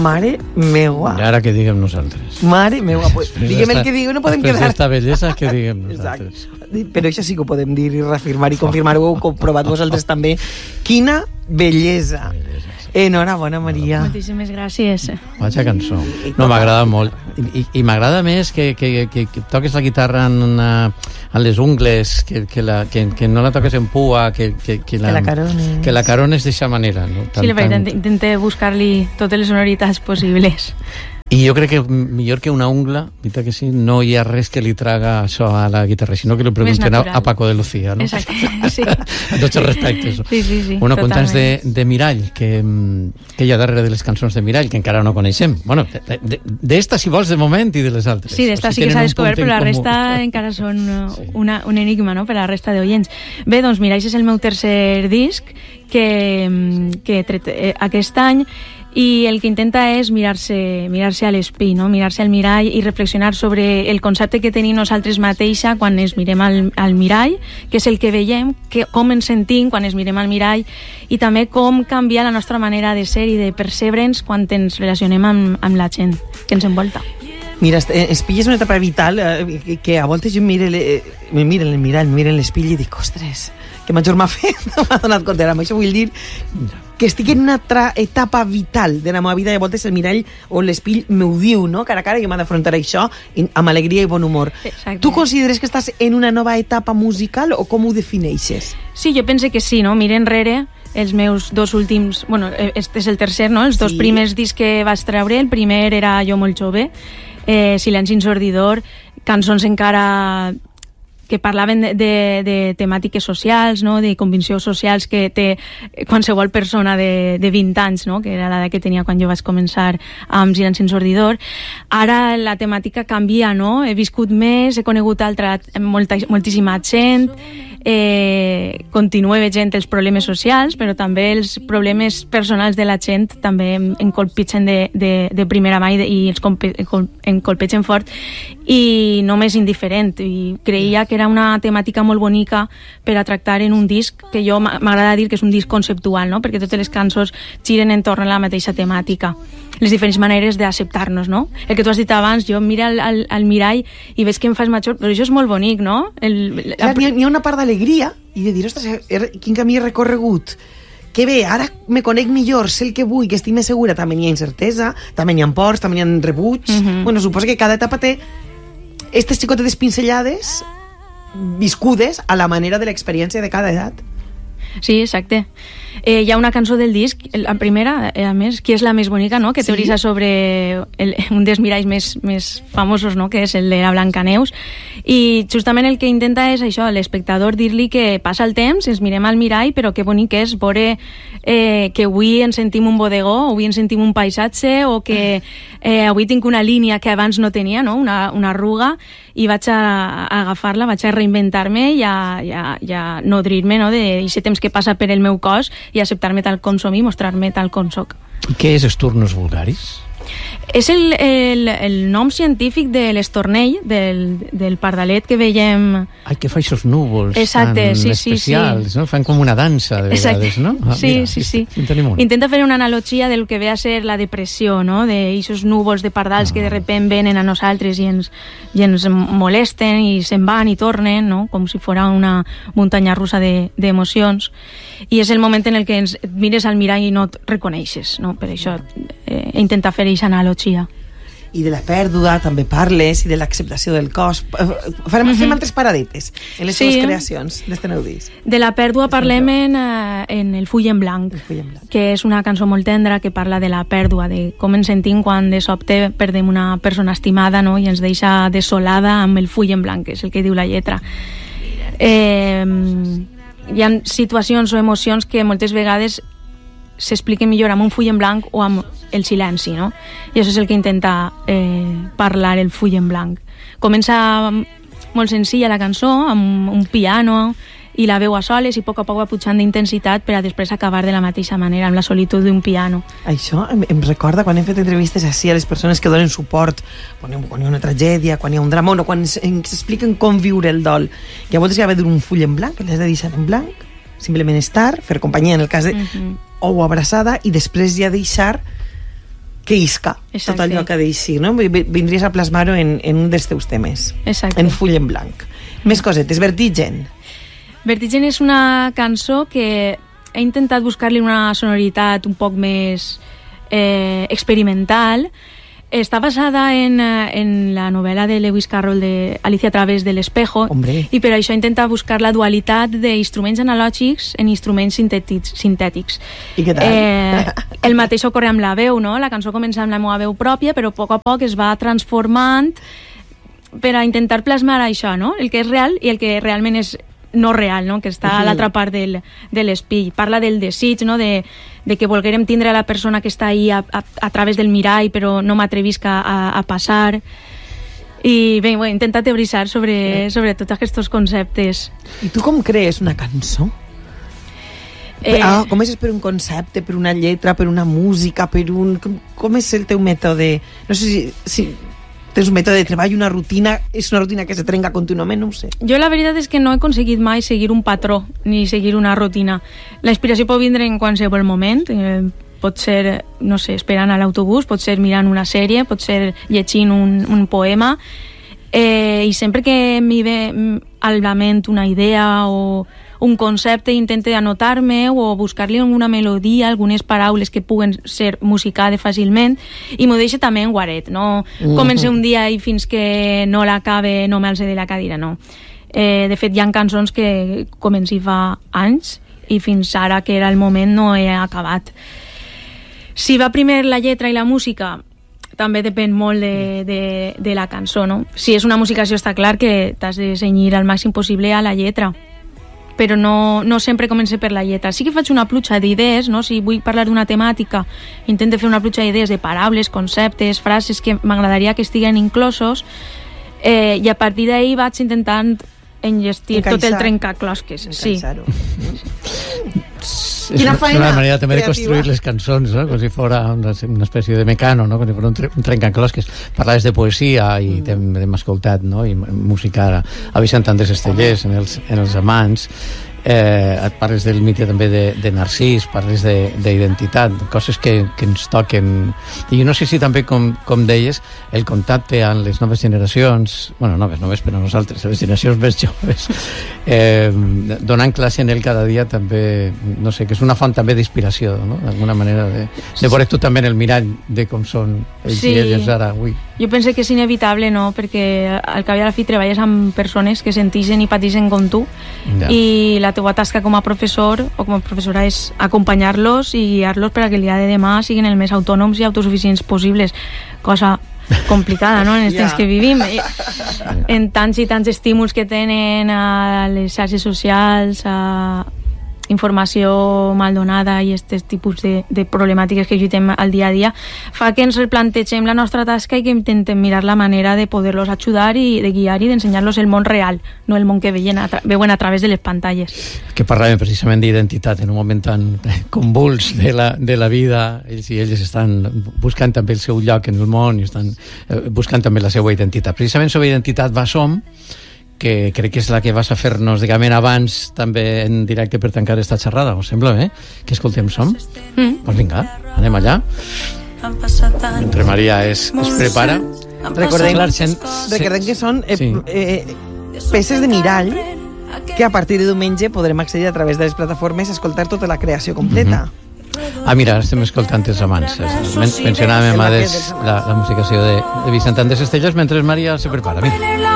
Mare meua. I ara què diguem nosaltres? Mare meua. Pues, diguem el que digueu, no podem quedar... Després d'esta bellesa, què diguem nosaltres? Però això sí que ho podem dir i reafirmar i confirmar, ho heu comprovat vosaltres també. Quina bellesa. Enhorabona, Maria. Moltíssimes gràcies. Vaja cançó. No, m'agrada molt. I m'agrada més que toques la guitarra en les ungles, que no la toques en pua, que la carones d'aquesta manera. No? Sí, la veritat, intenté buscar-li totes les sonoritats possibles. I jo crec que millor que una ungla, veritat que sí, no hi ha res que li traga això a la guitarra, sinó que li pregunten a Paco de Lucía, no? Exacte, sí. En tots els respectes. Sí, bueno, contants de Mirall, que hi ha darrere de les cançons de Mirall, que encara no coneixem. Bueno, d'esta, si vols, de moment, i de les altres. Sí, d'esta sí que s'ha descobert, però la resta encara són un enigma, no?, per a la resta d'oients. Bé, doncs Mirall és el meu tercer disc que he tret aquest any, i el que intenta és mirar-se a l'espill, no? Mirar-se al mirall i reflexionar sobre el concepte que tenim nosaltres mateixa quan ens mirem al mirall, que és el que veiem, com ens sentim quan ens mirem al mirall, i també com canvia la nostra manera de ser i de percebre'ns quan ens relacionem amb la gent que ens envolta. Mira, espill és una etapa vital que a voltes jo me miro en el mirall, me miro en l'espill i dic, ostres, que major m'ha fet, m'ha donat compte. Amb això vull dir que estic en una altra etapa vital de la meva vida, i a voltes el mirall o l'espill m'ho diu, no? Cara a cara, que m'ha d'afrontar això amb alegria i bon humor. Exacte. Tu consideres que estàs en una nova etapa musical o com ho defineixes? Sí, jo pense que sí, no? Mira enrere els meus dos últims... Bueno, este és el tercer, no? Els dos primers discs que vas treure. El primer era Jo molt jove, Silenci ensordidor, cançons encara que parlaven de temàtiques socials, no? De conviccions socials que té qualsevol persona de 20 anys, no? Que era l'edat que tenia quan jo vaig començar amb Silenci ensordidor. Ara la temàtica canvia, no? He viscut més, he conegut moltíssima gent, continuo veient els problemes socials, però també els problemes personals de la gent també em colpitgen de primera mà i els em colpitgen fort, i no m'és indiferent, i creia que era una temàtica molt bonica per a tractar en un disc, que jo m'agrada dir que és un disc conceptual, no? Perquè totes les cançons giren entorn a la mateixa temàtica, les diferents maneres d'acceptar-nos, no? El que tu has dit abans, jo miro al mirall i veig que em fas major, però això és molt bonic, no? Hi ha una part d'alegria i de dir, ostres, quin camí he recorregut, que bé, ara me conec millor, sé el que vull, que estic més segura. També hi ha incertesa, també hi ha pors, també hi ha rebuig. Bueno, suposo que cada etapa té aquestes xicotetes pinzellades viscudes a la manera de l'experiència de cada edat. Sí, exacte. Hi ha una cançó del disc, la primera, a més, que és la més bonica, no? Que teoritza sobre un dels miralls més famosos, no? Que és el de la Blancaneus, i justament el que intenta és això, l'espectador dir-li que passa el temps, ens mirem al mirall, però que bonic és veure que avui ens sentim un bodegó, avui ens sentim un paisatge, o que avui tinc una línia que abans no tenia, no? Una arruga, i vaig a agafar-la, vaig a reinventar-me i a nodrir-me, no? D'aquest temps que passa per el meu cos, i acceptar-me tal com som i mostrar-me tal com soc. Què és Esturnus vulgaris? És el nom científic de l'estornell, del pardalet que veiem... Ai, que fa aquests núvols tan especials, no? Fan com una dansa, de vegades, no? Sí. Intenta fer una analogia del que ve a ser la depressió, no? D'aquests núvols de pardals que de repent venen a nosaltres i ens molesten i se'n van i tornen, no? Com si fos una muntanya russa d'emocions. I és el moment en el que ens mires al mirall i no et reconeixes, no? Per això intenta fer aquesta analogia. I de la pèrdua també parles, i de l'acceptació del cos. Fem altres paradetes en les teves creacions d'este nou disc. De la pèrdua parlem en El full en blanc, que és una cançó molt tendra que parla de la pèrdua, de com ens sentim quan de sobte perdem una persona estimada, no? I ens deixa desolada amb el full en blanc, que és el que diu la lletra. Hi ha situacions o emocions que moltes vegades s'expliquen millor amb un full en blanc o amb el silenci, no? I això és el que intenta parlar el full en blanc. Comença molt senzilla la cançó, amb un piano i la veu a soles, i a poc va pujant d'intensitat per a després acabar de la mateixa manera, amb la solitud d'un piano. Això em recorda quan hem fet entrevistes així a les persones que donen suport quan hi ha una tragèdia, quan hi ha un drama, o quan ens expliquen com viure el dol, que a voltes hi ha d'haver un full en blanc, que l'has de deixar en blanc, simplement estar, fer companyia en el cas de o abraçada, i després ja deixar que isca tot allò que deixi, no? Vindries a plasmar-ho en un dels teus temes. Exacte. En full en blanc. Més cosetes, Vertigen. Vertigen és una cançó que he intentat buscar-li una sonoritat un poc més experimental. Està basada en la novel·la de Lewis Carroll de Alicia a través del espejo. Hombre. I per això intenta buscar la dualitat d'instruments analògics en instruments sintètics. I què tal? El mateix ocorre amb la veu, no? La cançó comença amb la meva veu pròpia, però a poc es va transformant per a intentar plasmar això, no? El que és real i el que realment és no real, no? Que està a l'altra part de l'espill. Parla del desig, no? De que volguérem tindre a la persona que està ahí a través del mirall, però no m'atrevisc a passar. I bé, he intentat teoritzar sobre tots aquests conceptes. I tu com crees una cançó? Comences per un concepte, per una lletra, per una música, per un... Com és el teu mètode? No sé si tens un mètode de treball, una rutina, és una rutina que se trenca contínuament, no ho sé. Jo la veritat és que no he aconseguit mai seguir un patró ni seguir una rutina. La inspiració pot vindre en qualsevol moment, pot ser, no sé, esperant a l'autobús, pot ser mirant una sèrie, pot ser llegint un poema, i sempre que m'hi ve al la ment una idea o un concepte, intente anotar-me o buscar-li alguna melodia, algunes paraules que puguen ser musicades fàcilment, i m'ho deixo també en guaret, no comencé un dia i fins que no l'acabe no m'alce de la cadira, no. De fet, hi ha cançons que comenci fa anys i fins ara que era el moment no he acabat. Si va primer la lletra i la música, també depèn molt de la cançó, no? Si és una musicació està clar que t'has de cenyir al màxim possible a la lletra, però no sempre comença per la lletra. Sí que faig una pluja d'idees, no? Si vull parlar d'una temàtica, intento fer una pluja d'idees de paraules, conceptes, frases que m'agradaria que estiguen inclosos, i a partir d'ahir vaig intentant enllestir tot el trencaclosques. Sí. És una manera també de construir les cançons, no? Com si fos una espècie de mecano, no? Com si fos un trencaclosques. Parlaves de poesia i hem escoltat, no? I música a Vicent Andrés Estellers en els amants. Et parles del mite també de Narcís, parles d'identitat, coses que ens toquen. I jo no sé si també, com deies, el contacte amb les noves generacions, bueno, noves per a nosaltres, les generacions més joves, donant classe en ell cada dia també, no sé, que és una font també d'inspiració, no? D'alguna manera de veure tu també en el mirall de com són ells i elles ara avui. Jo penso que és inevitable, no? Perquè al cap i a la fi treballes amb persones que sentixen i patixen com tu, i la teva tasca com a professor o com a professora és acompanyar-los i guiar-los per a que el dia de demà siguin el més autònoms i autosuficients possibles, cosa complicada, no?, en els temps que vivim, en tants i tants estímuls que tenen a les xarxes socials, a informació mal donada i aquest tipus de problemàtiques que lluitem al dia a dia, fa que ens replantegem la nostra tasca i que intentem mirar la manera de poder-los ajudar i de guiar i d'ensenyar-los el món real, no el món que veuen a través de les pantalles. Que parlàvem precisament d'identitat en un moment tan convuls de la vida. Ells i elles estan buscant també el seu lloc en el món i estan buscant també la seva identitat. Precisament sobre identitat va Som, que crec que és la que vas a fer-nos diguem abans també en directe per tancar esta xerrada, us sembla bé? Que escoltem Som? Doncs vinga, anem allà. Mentre Maria es prepara. Recordem que són peces de mirall que a partir de diumenge podrem accedir a través de les plataformes a escoltar tota la creació completa. Mira, estem escoltant els amants. Mencionàvem la musicació de Vicent Andrés Estellers mentre Maria se prepara. Mira.